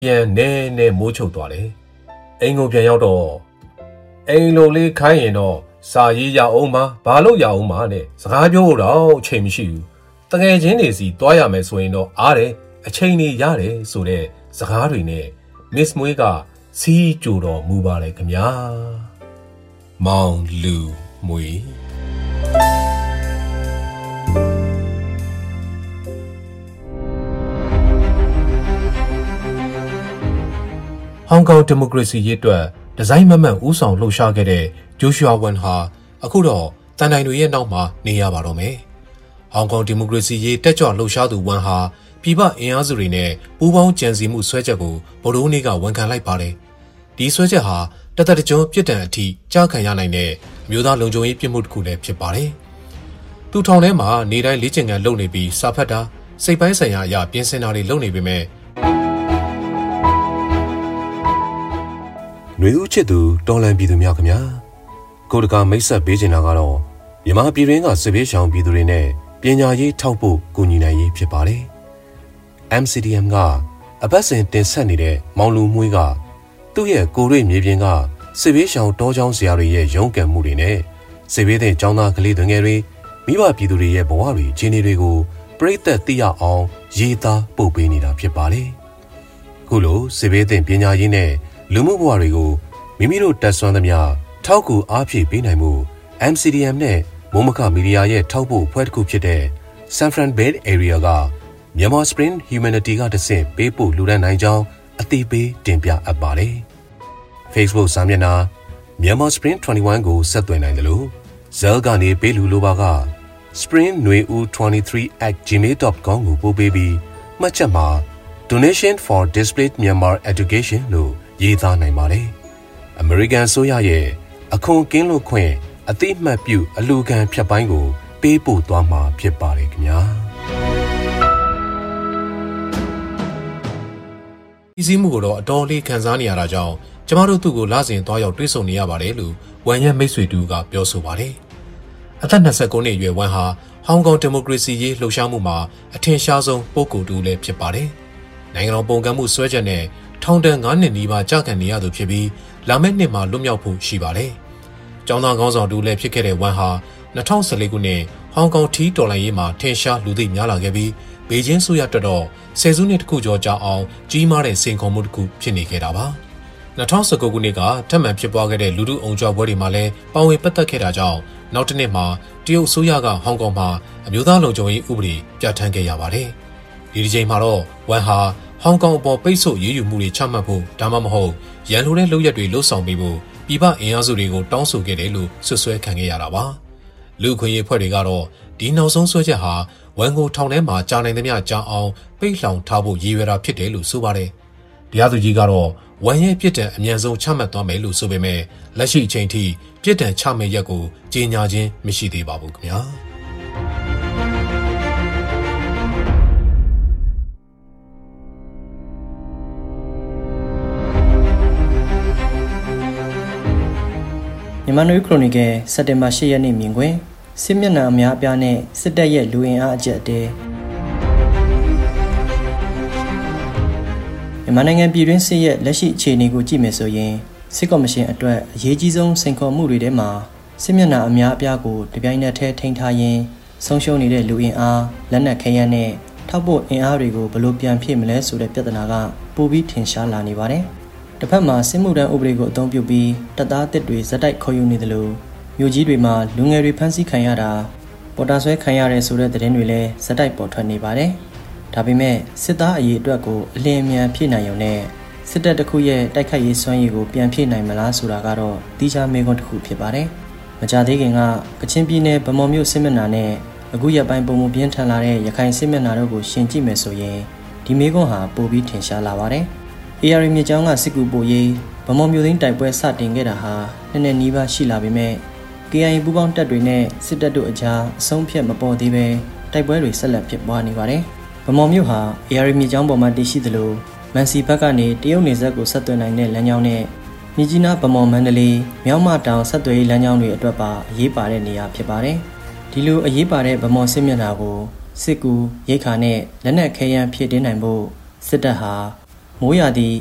ပြန်နဲမိုးချုပ်သွားတယ်အိမ်ကိုပြန်ရောက်တော့အိမ်လိုလေးခိုင်းရင်တော့စာရေးရအောင်ပါဘာလို့ရအောင်ပါနဲ့စကားပြောတော့အချိန်မရှိဘူးတကယ်ချင်းတွေစီတွားရမယ်ဆိုရင်တော့အားတယ်အချိန်နေရတယ်ဆိုတဲ့စကားတွေနဲ့မစ်မွေးကစီးကြိုတော်မူပါလေခင်ဗျာမောင်လူမွေဟောင်ကောင်ဒီမိုကရေစီရေးအတွက်ဒီဇိုင်းမမှန်ဦးဆောင်လှုပ်ရှားခဲ့တဲ့ဂျိုရှွာဝန်ဟာအခုတော့တန်တိုင်တွေရဲ့နောက်မှာနေရပါတော့မယ်။ဟောင်ကောင်ဒီမိုကရေစီရေးတက်ကြွလှုပ်ရှားသူဝန်ဟာပြည်ပအင်အားစုတွေနဲ့ပူးပေါင်းကြံစည်မှုဆွဲချက်ကိုဗိုလ်ချုပ်နေ့ကဝန်ခံလိုက်ပါတယ်။ဒီဆွဲချက်ဟာတသက်တကျွန်းပြစ်ဒဏ်အထိကြားခံရနိုင်တဲ့အမျိုးသားလုံခြုံရေးပြစ်မှုတစ်ခုလည်းဖြစ်ပါတယ်။သူထောင်ထဲမှာနေတိုင်းလေ့ကျင့်ခန်းလုပ်နေပြီးစာဖတ်တာစိတ်ပိုင်းဆိုင်ရာအရာပြင်ဆင်တာတွေလုပ်နေပေမဲ့ຫນွေဦးချစ်သူတော်လန်ပြည်သူများခင်ဗျာကိုတကာမိတ်ဆက်ပေးချင်တာကတော့မြန်မာပြည်တွင်းကစစ်ဘေးရှောင်ပြည်သူတွေနဲ့ပညာရေးထောက်ဖို့ကူညီနိုင်ရေးဖြစ်ပါတယ် MCDM ကအပတ်စဉ်တင်ဆက်နေတဲ့မောင်လူမွေးကသူ့ရဲ့ကိုရွေမြေပြင်ကစစ်ဘေးရှောင်တောချောင်းဆရာတွေရဲ့ရုန်းကန်မှုတွေနဲ့စစ်ဘေးတဲ့ကျောင်းသားကလေးတွေငယ်တွေမိဘပြည်သူတွေရဲ့ဘဝတွေခြေနေတွေကိုပြိသက်သိရအောင်ရေးသားပို့ပေးနေတာဖြစ်ပါတယ်ခုလိုစစ်ဘေးတဲ့ပညာရေးနဲ့လူမှုဘဝတွေကိုမိမိတို့တက်ဆွမ်းသမျှထောက်ကူအားဖြည့်ပေးနိုင်မှု MCDM နဲ့မိုးမခမီဒီယာရဲ့ထောက်ပို့ဖွဲ့တစ်ခုဖြစ်တဲ့ San Fran Bay Area ကMyanmar Spring Humanity ကတဆင့်ပေးပို့လူဒန်းနိုင်ကြောင်းအသိပေးတင်ပြအပ်ပါတယ်။ Facebook စာမျက်နှာ Myanmar Spring 21ကိုဆက်သွယ်နိုင်တယ်လို့ဇဲလ်ကနေပေးလူလိုပါက spring23@gmail.com ကိုပို့ပေးပြီးမှတ်ချက်မှာ Donation for Displaced Myanmar Education လို့ရေးသားနိုင်ပါတယ်။ American ဆိုရရဲ့အခွန်ကင်းလွတ်ခွင့်အသိမှတ်ပြုအလူခံဖြတ်ပိုင်းကိုပေးပို့သွားမှာဖြစ်ပါတယ်ခင်ဗျာ။ဒီစည်းမှုကိုတော့အတော်လေးခံစားနေရတာကြောင့်ကျမတို့သူ့ကိုလာစဉ်သွားရောက်တွေ့ဆုံနေရပါတယ်လို့ဝန်ရဲ့မိတ်ဆွေတူကပြောဆိုပါတယ်။အသက်29နှစ်အရွယ်ဝန်ဟာဟောင်ကောင်ဒီမိုကရေစီရေးလှုပ်ရှားမှုမှာအထင်ရှားဆုံးပုဂ္ဂိုလ်တူလည်းဖြစ်ပါတယ်။နိုင်ငံတော်ပုံကန့်မှုဆွဲချက်နဲ့ထောင်ဒဏ်9နှစ်နီးပါးကြာခံနေရသူဖြစ်ပြီးလာမယ့်နှစ်မှာလွတ်မြောက်ဖို့ရှိပါတယ်။ကျောင်းသားခေါင်းဆောင်တူလည်းဖြစ်ခဲ့တဲ့ဝန်ဟာ2014ခုနှစ်ဟောင်ကောင်ထီးတော်လှန်ရေးမှာထင်ရှားလူသိများလာခဲ့ပြီးဘေကျင်းဆိုရတက်တော့ဆယ်စုနှစ်တခုကျော်ကြာအောင်ကြီးမားတဲ့စိန်ခေါ်မှုတစ်ခုဖြစ်နေခဲ့တာပါ။2019ခုနှစ်ကထပ်မံဖြစ်ပွားခဲ့တဲ့လူထုအုံကြွပွဲတွေမှာလည်းပါဝင်ပတ်သက်ခဲ့တာကြောင့်နောက်တစ်နှစ်မှာတရုတ်အစိုးရကဟောင်ကောင်မှာအမျိုးသားလုံခြုံရေးဥပဒေပြဋ္ဌာန်းခဲ့ရပါတယ်။ဒီတစ်ချိန်မှာတော့ဝန်ဟာဟောင်ကောင်အပေါ်ပိတ်ဆို့ရေးယူမှုတွေချမှတ်ဖို့ဒါမှမဟုတ်ရန်လိုတဲ့လုပ်ရက်တွေလှုပ်ဆောင်ပေးဖို့ပြည်ပအင်အားစုတွေကိုတောင်းဆိုခဲ့တယ်လို့ဆွဆွဲခံခဲ့ရတာပါလူခွင့်ရေးဖွဲ့တွေကတော့ဒီနောက်ဆုံးဆွဲချက်ဟာဝန်ကိုထောင်ထဲမှာကြာနိုင်သမျှကြာအောင်ပိတ်လှောင်ထားဖို့ရည်ရွယ်တာဖြစ်တယ်လို့ဆိုပါတယ်တရားသူကြီးကတော့ဝန်ရဲ့ပြစ်ဒဏ်အမြန်ဆုံးချမှတ်သွားမယ်လို့ဆိုပေမဲ့လက်ရှိအချိန်ထိပြစ်ဒဏ်ချမှတ်ရက်ကိုကြေညာခြင်းမရှိသေးပါဘူးခင်ဗျာမြန်မာနွေခရိုနီကယ်စက်တင်ဘာ10ရက်နေ့မြင်ကွင်းစစ်မျက်နှာအများအပြားနဲ့စစ်တပ်ရဲ့လူအင်အားအကျက်အတဲမြန်မာနိုင်ငံပြည်တွင်းစစ်ရဲ့လက်ရှိအခြေအနေကိုကြည့်မယ်ဆိုရင်စစ်ကော်မရှင်အတွက်အရေးကြီးဆုံးစိန်ခေါ်မှုတွေထဲမှာစစ်မျက်နှာအများအပြားကိုတပြိုင်နက်တည်းထိန်းထားရင်းဆုံးရှုံးနေတဲ့လူအင်အားလက်နက်ခဲယမ်းနဲ့ထောက်ပို့အင်အားတွေကိုဘယ်လိုပြန်ဖြည့်မလဲဆိုတဲ့ပြဿနာကပိုပြီးထင်ရှားလာနေပါတယ်တစ်ဖက်မှာစစ်မှုထမ်းဥပဒေကိုအသုံးပြုပြီးတပ်သားအသစ်တွေဇက်တိုက်ခေါ်ယူနေသလိုမြို့ကြီးတွေမှာလူငယ်တွေဖမ်းဆီးခံရတာပေါ်တာဆွဲခံရတဲ့ဆိုတဲ့သတင်းတွေလည်းဇက်တိုက်ပေါ်ထွက်နေပါတယ်။ဒါပေမဲ့စစ်သားအရေးအတွက်ကိုအလင်းအမြန်ဖြည့်နိုင်ရုံနဲ့စစ်တပ်တစ်ခုရဲ့တိုက်ခိုက်ရေးစွမ်းရည်ကိုပြန်ဖြည့်နိုင်မလားဆိုတာကတော့တိကျမေးခွန်းတစ်ခုဖြစ်ပါတယ်။မကြာသေးခင်ကကချင်ပြည်နယ်ဗမော်မြို့စစ်မျက်နှာနဲ့အခုရက်ပိုင်းပုံမပြင်းထန်လာတဲ့ရခိုင်စစ်မျက်နှာတို့ကိုရှင်းကြည့်မယ်ဆိုရင်ဒီမေးခွန်းဟာပိုပြီးထင်ရှားလာပါတယ်။ AR မြေကျောင်းကစစ်ကူပို့ရေးဗမော်မြို့သိန်းတိုက်ပွဲစတင်ခဲ့တာဟာနှစ်နှစ်နီးပါးရှိလာပေမဲ့ KIA ပူးပေါင်းတပ်တွေနဲ့စစ်တပ်တို့အကြားအဆုံးဖြတ်မပေါ်သေးပဲတိုက်ပွဲတွေဆက်လက်ဖြစ်ပွားနေပါတယ်။ဗမော်မြို့ဟာ AR မြေကျောင်းပေါ်မှာတည်ရှိသလိုမန်စီဘက်ကနေတရုတ်နယ်စပ်ကိုဆက်သွယ်နိုင်တဲ့လမ်းကြောင်းနဲ့မြကြီးနားဗမော်မန္တလေးမြောက်မတောင်ဆက်သွယ်ရေးလမ်းကြောင်းတွေအတွက်ပါအရေးပါတဲ့နေရာဖြစ်ပါတယ်။ဒီလိုအရေးပါတဲ့ဗမော်စစ်မျက်နှာကိုစစ်ကူရိတ်ခါနဲ့လက်နက်ခဲယမ်းဖြည့်တင်းနိုင်ဖို့စစ်တပ်ဟာမိုးရာသီ